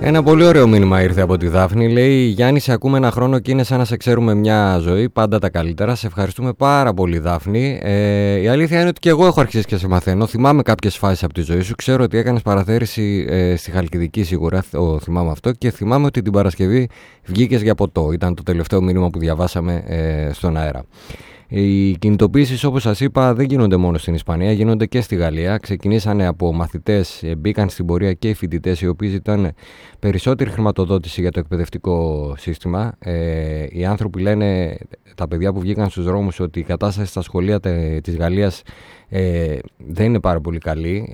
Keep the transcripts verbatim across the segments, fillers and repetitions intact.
Ένα πολύ ωραίο μήνυμα ήρθε από τη Δάφνη. Λέει: Γιάννη, σε ακούμε ένα χρόνο και είναι σαν να σε ξέρουμε μια ζωή. Πάντα τα καλύτερα. Σε ευχαριστούμε πάρα πολύ, Δάφνη. Ε, η αλήθεια είναι ότι και εγώ έχω αρχίσει και σε μαθαίνω. Θυμάμαι κάποιες φάσεις από τη ζωή σου. Ξέρω ότι έκανες παραθέρηση ε, στη Χαλκιδική, σίγουρα. Το θυμάμαι αυτό. Και θυμάμαι ότι την Παρασκευή βγήκες για ποτό. Ήταν το τελευταίο μήνυμα που διαβάσαμε ε, στον αέρα. Οι κινητοποίησεις, όπως σας είπα, δεν γίνονται μόνο στην Ισπανία, γίνονται και στη Γαλλία. Ξεκινήσανε από μαθητές, μπήκαν στην πορεία και οι φοιτητές, οι οποίοι ζητάνε περισσότερη χρηματοδότηση για το εκπαιδευτικό σύστημα. Ε, οι άνθρωποι λένε, τα παιδιά που βγήκαν στους δρόμους, ότι η κατάσταση στα σχολεία της Γαλλίας ε, δεν είναι πάρα πολύ καλή.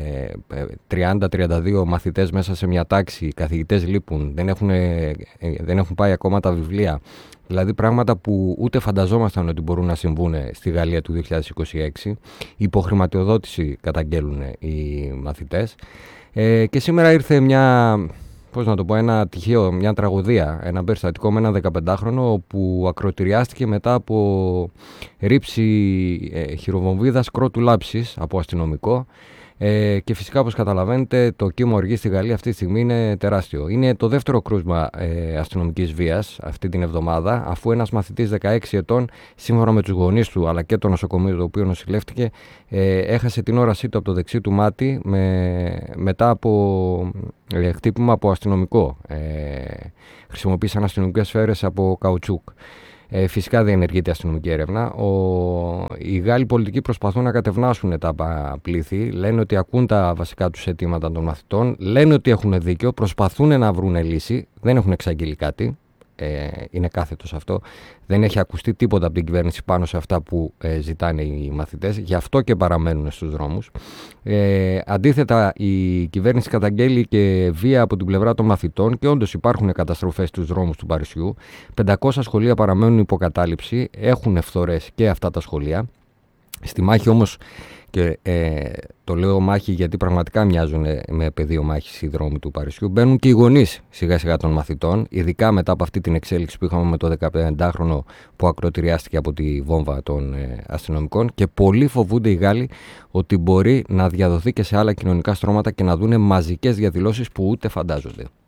Ε, τριάντα τριάντα δύο μαθητές μέσα σε μια τάξη, οι καθηγητές λείπουν, δεν έχουν, ε, δεν έχουν πάει ακόμα τα βιβλία. Δηλαδή πράγματα που ούτε φανταζόμασταν ότι μπορούν να συμβούν στη Γαλλία του δύο χιλιάδες είκοσι έξι. Υποχρηματοδότηση καταγγέλουν οι μαθητές. Ε, και σήμερα ήρθε μια, πώς να το πω, ένα τυχαίο, μια τραγωδία, ένα περιστατικό με ένα δεκαπεντάχρονο που ακροτηριάστηκε μετά από ρήψη ε, χειροβομβίδας κρότου λάψης από αστυνομικό. Ε, και φυσικά, όπως καταλαβαίνετε, το κύμα οργής στη Γαλλία αυτή τη στιγμή είναι τεράστιο. Είναι το δεύτερο κρούσμα ε, αστυνομικής βίας αυτή την εβδομάδα, αφού ένας μαθητής δεκαέξι ετών, σύμφωνα με τους γονείς του αλλά και το νοσοκομείο το οποίο νοσηλεύτηκε, ε, έχασε την όρασή του από το δεξί του μάτι με, μετά από ε, χτύπημα από αστυνομικό. Ε, χρησιμοποίησαν αστυνομικές σφαίρες από καουτσούκ. Ε, φυσικά δεν ενεργείται αστυνομική έρευνα. Ο... Οι Γάλλοι πολιτικοί προσπαθούν να κατευνάσουν τα πλήθη. Λένε ότι ακούν τα βασικά τους αιτήματα των μαθητών. Λένε ότι έχουν δίκιο. Προσπαθούν να βρουν λύση. Δεν έχουν εξαγγείλει κάτι. Ε, είναι κάθετος αυτό. Δεν έχει ακουστεί τίποτα από την κυβέρνηση πάνω σε αυτά που ε, ζητάνε οι μαθητές. Γι' αυτό και παραμένουν στους δρόμους. Ε, αντίθετα, η κυβέρνηση καταγγέλει και βία από την πλευρά των μαθητών και όντως υπάρχουν καταστροφές στους δρόμους του Παρισιού. πεντακόσια σχολεία παραμένουν υποκατάληψη. Έχουν φθορές και αυτά τα σχολεία. Στη μάχη όμως, και ε, το λέω μάχη γιατί πραγματικά μοιάζουν με πεδίο μάχης οι δρόμοι του Παρισιού, μπαίνουν και οι γονείς σιγά σιγά των μαθητών, ειδικά μετά από αυτή την εξέλιξη που είχαμε με το δεκαπεντάχρονο που ακροτηριάστηκε από τη βόμβα των ε, αστυνομικών, και πολλοί φοβούνται οι Γάλλοι ότι μπορεί να διαδοθεί και σε άλλα κοινωνικά στρώματα και να δούνε μαζικές διαδηλώσεις που ούτε φαντάζονται.